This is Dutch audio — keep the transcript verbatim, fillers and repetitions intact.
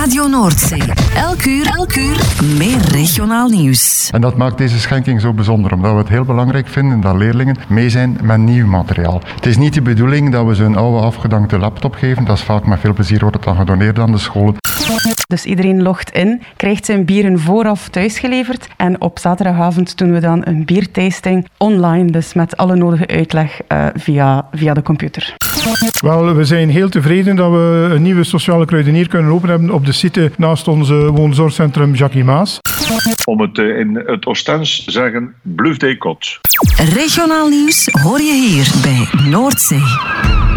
Radio Noordzee. Elk uur, elk uur meer regionaal nieuws. En dat maakt deze schenking zo bijzonder, omdat we het heel belangrijk vinden dat leerlingen mee zijn met nieuw materiaal. Het is niet de bedoeling dat we ze een oude afgedankte laptop geven. Dat is vaak met veel plezier wordt het dan gedoneerd aan de scholen. Dus iedereen logt in, krijgt zijn bieren vooraf thuisgeleverd. En op zaterdagavond doen we dan een biertasting online, dus met alle nodige uitleg uh, via, via de computer. Wel, we zijn heel tevreden dat we een nieuwe sociale kruidenier kunnen openen hebben op de site naast ons woonzorgcentrum Jackie Maas. Om het uh, in het Oostens te zeggen, Bluff de Kot. Regionaal nieuws hoor je hier bij Noordzee.